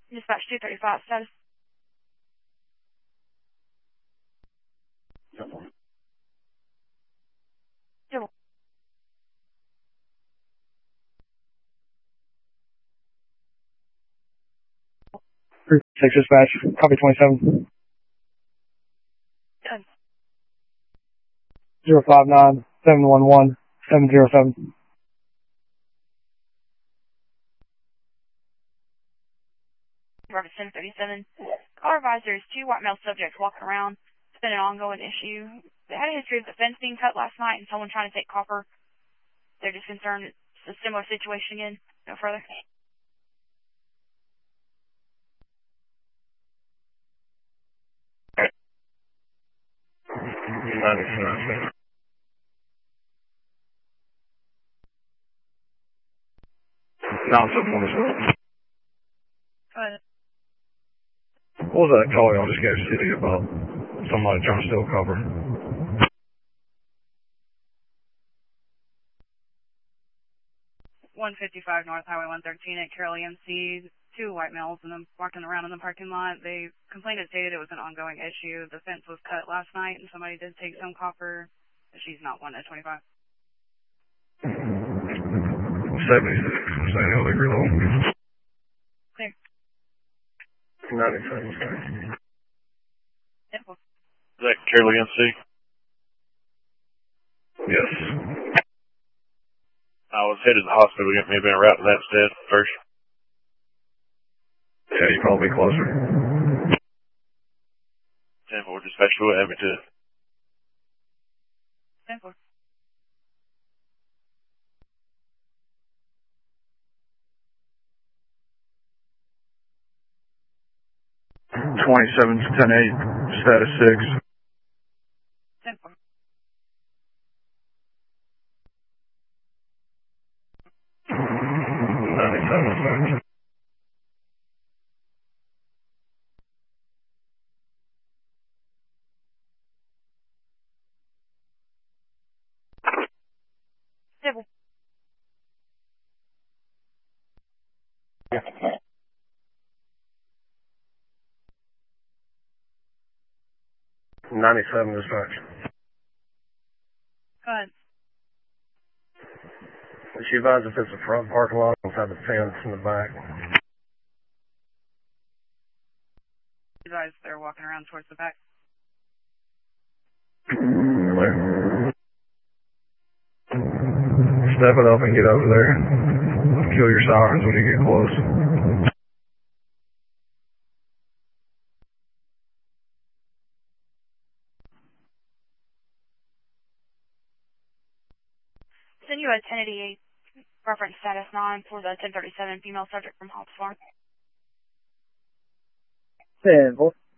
Dispatch 235 status. Yep. Six dispatch, copy 27. Done. 059 711 707. Robert 1037. Caller advisor is 2 white male subjects walking around. It's been an ongoing issue. They had a history of the fence being cut last night and someone trying to take copper. They're just concerned it's a similar situation again. No further. Go ahead. What was that call y'all just gave City about somebody trying to steal copper? 155 North Highway 113 at Carroll EMC. 2 white males and them walking around in the parking lot. They complained and stated it was an ongoing issue. The fence was cut last night and somebody did take some copper. She's not 1 at 25. 76. Is that how they reload? Clear. 97. Yep. Is that Carroll EMC? Yes. I was headed to the hospital. Get me a route to that instead first. Yeah, you're probably closer. 10-4 dispatch, will have me to. 10-4. '27 to 10-8, status 6. 10-4. Civil. '97 dispatch. Go ahead. She advised if it's a front parking lot inside the fence in the back. You guys, they're walking around towards the back. Step it up and get over there. Kill your sirens when you get close. Send you a 1088 reference status 9 for the 1037 female subject from Hobbs Farm. 10-4.